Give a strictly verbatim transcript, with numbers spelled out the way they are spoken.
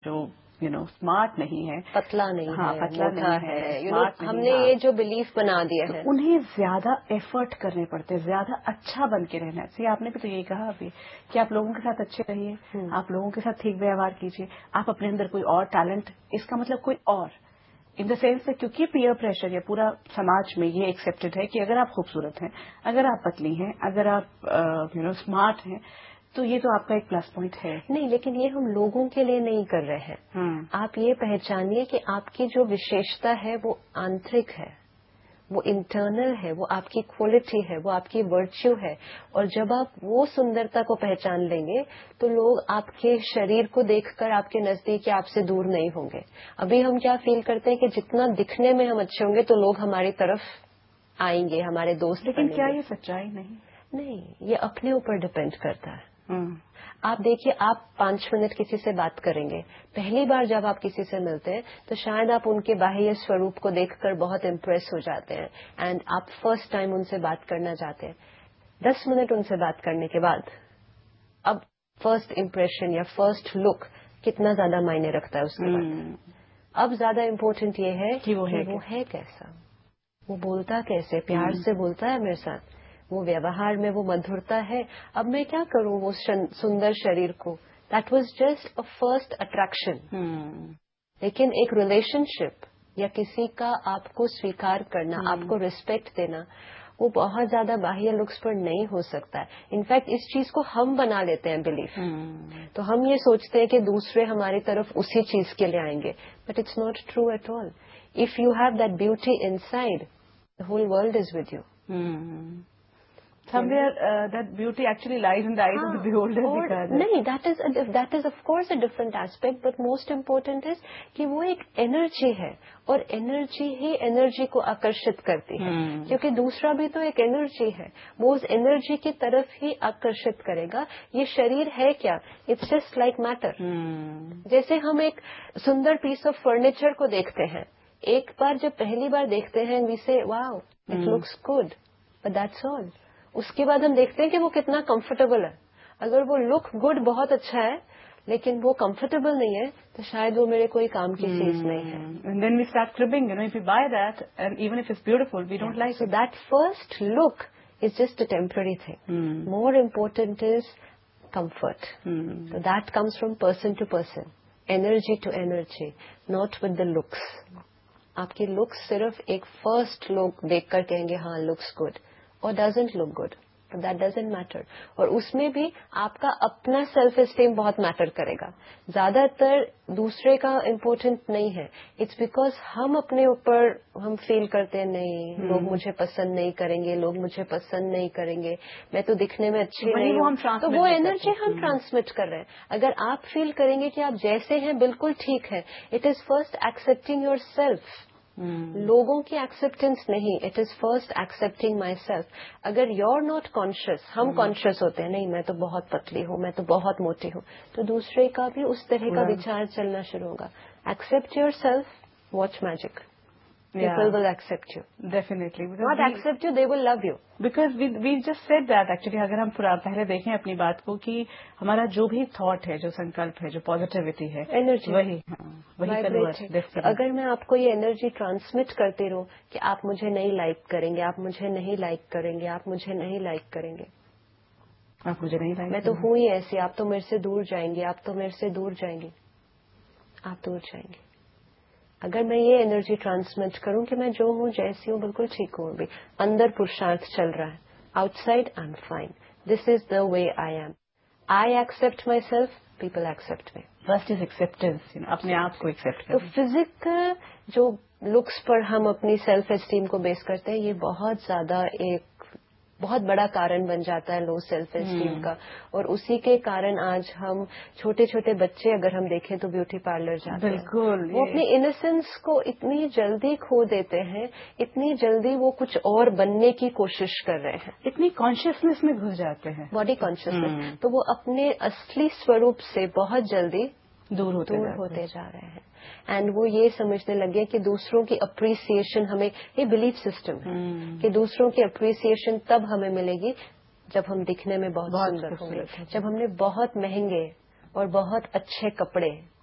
जो you know smart नहीं है, पतला नहीं हाँ, है, पतला मोटा नहीं है, है, यू नो हमने हाँ, ये जो बिलीफ बना दिया तो है, उन्हें ज्यादा एफर्ट करने पड़ते हैं, ज्यादा अच्छा बन के रहना चाहिए। आपने भी तो यही कहा अभी कि आप लोगों के साथ अच्छे रहिए, आप लोगों के साथ ठीक व्यवहार कीजिए, आप अपने अंदर कोई और टैलेंट, इसका मतलब कोई और इन द सेंस है, क्योंकि पीयर प्रेशर या पूरा समाज में ये एक्सेप्टेड है कि अगर आप खूबसूरत हैं, अगर आप पतली हैं, अगर आप यू नो स्मार्ट हैं, तो ये तो आपका एक प्लस पॉइंट है। नहीं, लेकिन ये हम लोगों के लिए नहीं कर रहे हैं। आप ये पहचानिए कि आपकी जो विशेषता है वो आंतरिक है, वो इंटरनल है, वो आपकी क्वालिटी है, वो आपकी वर्च्यू है। और जब आप वो सुंदरता को पहचान लेंगे तो लोग आपके शरीर को देखकर आपके नजदीक या आपसे दूर नहीं होंगे। अभी हम क्या फील करते हैं कि जितना दिखने में हम अच्छे होंगे तो लोग हमारी तरफ आएंगे, हमारे दोस्त लेकिन बनेंगे। क्या ये सच्चाई नहीं? नहीं, ये अपने ऊपर डिपेंड करता है। हम्म। आप देखिए, आप पांच मिनट किसी से बात करेंगे, पहली बार जब आप किसी से मिलते हैं तो शायद आप उनके बाह्य स्वरूप को देखकर बहुत इम्प्रेस हो जाते हैं एंड आप फर्स्ट टाइम उनसे बात करना चाहते हैं। दस मिनट उनसे बात करने के बाद अब फर्स्ट इम्प्रेशन या फर्स्ट लुक कितना ज्यादा मायने रखता है उसके बाद। अब ज्यादा इम्पोर्टेंट ये है कि वो है, कि वो है कैसा, वो बोलता कैसे, प्यार से बोलता है मेरे साथ, वो व्यवहार में वो मधुरता है। अब मैं क्या करूं वो सुंदर शरीर को, that was just a first attraction. लेकिन एक रिलेशनशिप या किसी का आपको स्वीकार करना, आपको रिस्पेक्ट देना, वो बहुत ज्यादा बाह्य लुक्स पर नहीं हो सकता है। इनफैक्ट इस चीज को हम बना लेते हैं बिलीफ। तो हम ये सोचते हैं कि दूसरे हमारी तरफ उसी चीज के लिए आएंगे, but it's not true at all. If you have that beauty inside, the whole world is with you. Hmm. Somewhere uh, that beauty actually lies in the eyes of the beholder. नहीं, that is a, that is of course a different aspect, but most important is कि वो एक energy है और energy ही energy को आकर्षित करती है। hmm. क्योंकि दूसरा भी तो एक एनर्जी है, वो उस एनर्जी की तरफ ही आकर्षित करेगा। ये शरीर है क्या? It's just like matter. जैसे हम एक सुंदर पीस ऑफ फर्नीचर को देखते हैं, एक बार जब पहली बार देखते हैं वी से wow it looks good, but that's all. उसके बाद हम देखते हैं कि वो कितना कंफर्टेबल है। अगर वो लुक गुड बहुत अच्छा है लेकिन वो कंफर्टेबल नहीं है तो शायद वो मेरे कोई काम की चीज नहीं है। And then we start cribbing, you know, if we buy that and even if it's beautiful, we don't like it. So that first look is just a temporary thing. Hmm. More important is comfort. Hmm. So that comes from person to person, energy to energy, not with the looks. आपकी looks सिर्फ एक first look देखकर कहेंगे हाँ looks good, और doesn't look good, that doesn't matter. और उसमें भी आपका अपना सेल्फ एस्टीम बहुत मैटर करेगा। ज्यादातर दूसरे का इम्पोर्टेंट नहीं है। इट्स बिकॉज हम अपने ऊपर हम फील करते हैं नहीं hmm. लोग मुझे पसंद नहीं करेंगे, लोग मुझे पसंद नहीं करेंगे, मैं तो दिखने में अच्छी तो नहीं हूँ, तो वो एनर्जी हम hmm. ट्रांसमिट कर रहे हैं। अगर आप फील करेंगे कि आप जैसे हैं बिल्कुल ठीक है, it is first accepting your self. Hmm. लोगों की एक्सेप्टेंस नहीं, it is first accepting my self. अगर यू आर नॉट कॉन्शियस, हम कॉन्शियस hmm. होते हैं नहीं मैं तो बहुत पतली हूँ, मैं तो बहुत मोटी हूँ, तो दूसरे का भी उस तरह का विचार चलना शुरू होगा। Accept your self, watch magic, people will accept you. Definitely. Not we, accept you, they will love you. Because we we just said that actually. अगर हम पहले देखें अपनी बात को कि हमारा जो भी थॉट है, जो संकल्प है, जो पॉजिटिविटी है, एनर्जी वही वही कन्वर्ट। अगर मैं आपको ये एनर्जी ट्रांसमिट करती रहूं कि आप मुझे नहीं लाइक करेंगे, आप मुझे नहीं लाइक करेंगे, आप मुझे नहीं लाइक करेंगे, आप मुझे नहीं लाइक, मैं तो हूं ही ऐसी, आप तो मेरे से दूर जाएंगे, आप तो मेरे से दूर जाएंगे, आप दूर जाएंगे। अगर मैं ये एनर्जी ट्रांसमिट करूं कि मैं जो हूं जैसी हूं बिल्कुल ठीक हूं, अभी अंदर पुरुषार्थ चल रहा है, outside I am fine, this is the way I am, I accept my self, people accept me. First is acceptance, अपने आप को एक्सेप्ट तो फिजिकल जो लुक्स पर हम अपनी सेल्फ एस्टीम को बेस करते हैं, ये बहुत ज्यादा एक बहुत बड़ा कारण बन जाता है लो सेल्फ एस्टीम का। और उसी के कारण आज हम छोटे छोटे बच्चे अगर हम देखें तो ब्यूटी पार्लर जाते हैं, बिल्कुल वो अपनी इनोसेंस को इतनी जल्दी खो देते हैं, इतनी जल्दी वो कुछ और बनने की कोशिश कर रहे हैं, इतनी कॉन्शियसनेस में घुस जाते हैं, बॉडी कॉन्शियसनेस, तो वो अपने असली स्वरूप से बहुत जल्दी दूर होते, दूर होते जा रहे हैं। एंड वो ये समझने लगे कि दूसरों की अप्रिसिएशन हमें, ये बिलीफ सिस्टम है hmm. कि दूसरों की अप्रिसिएशन तब हमें मिलेगी जब हम दिखने में बहुत, बहुत सुंदर होंगे, जब हमने बहुत महंगे और बहुत अच्छे कपड़े